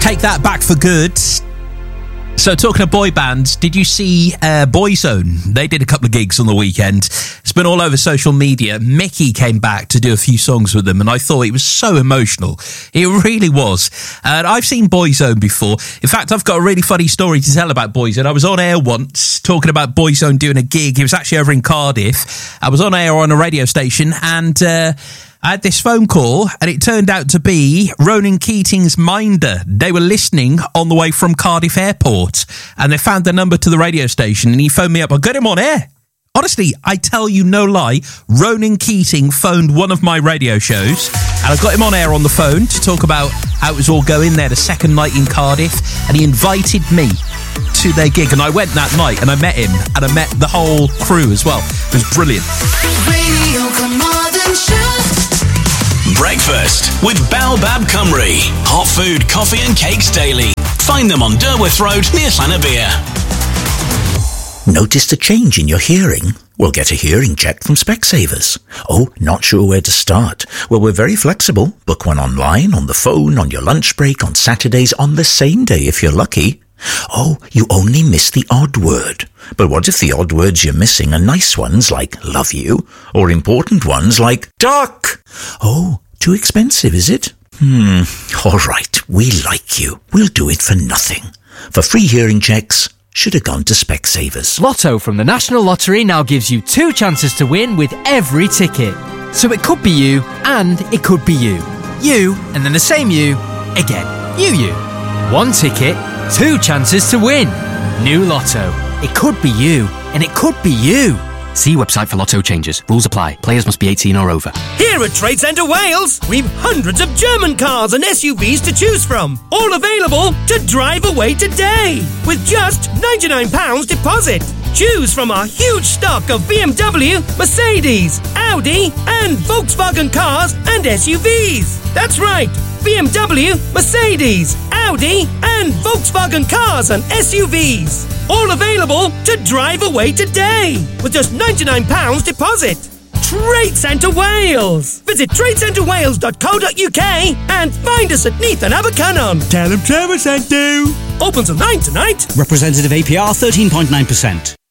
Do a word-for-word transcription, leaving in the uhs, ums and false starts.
Take that back for good. So, talking of boy bands, did you see uh, Boyzone? They did a couple of gigs on the weekend. It's been all over social media. Mickey came back to do a few songs with them, and I thought it was so emotional. It really was. And I've seen Boyzone before. In fact, I've got a really funny story to tell about Boyzone. I was on air once talking about Boyzone doing a gig. It was actually over in Cardiff. I was on air on a radio station, and Uh, I had this phone call, and it turned out to be Ronan Keating's Minder. They were listening on the way from Cardiff Airport, and they found the number to the radio station, and he phoned me up. I got him on air. Honestly, I tell you no lie, Ronan Keating phoned one of my radio shows, and I got him on air on the phone to talk about how it was all going there, the second night in Cardiff, and he invited me to their gig, and I went that night, and I met him, and I met the whole crew as well. It was brilliant. Radio Carmarthen Show. Breakfast with Baobab Cymru. Hot food, coffee and cakes daily. Find them on Derwith Road near Llanybia. Noticed a change in your hearing? Well, get a hearing check from Specsavers. Oh, not sure where to start? Well, we're very flexible. Book one online, on the phone, on your lunch break, on Saturdays, on the same day if you're lucky. Oh, you only miss the odd word. But what if the odd words you're missing are nice ones like love you, or important ones like duck? Oh, too expensive, is it? Hmm, all right, we like you. We'll do it for nothing. For free hearing checks, should have gone to Specsavers. Lotto from the National Lottery now gives you two chances to win with every ticket. So it could be you, and it could be you. You, and then the same you, again. You, you. One ticket, two chances to win. New Lotto. It could be you, and it could be you. See website for Lotto changes. Rules apply. Players must be eighteen or over. Here at Trade Centre Wales, we've hundreds of German cars and S U Vs to choose from. All available to drive away today with just ninety-nine pounds deposit. Choose from our huge stock of B M W, Mercedes, Audi and Volkswagen cars and S U Vs. That's right, B M W, Mercedes, Audi and Volkswagen cars and S U Vs. All available to drive away today with just ninety-nine pounds deposit. Trade Centre Wales. Visit trade centre wales dot co dot uk and find us at Neath and Abercynon. Tell them Trevor sent you. Open till nine tonight. Representative A P R thirteen point nine percent.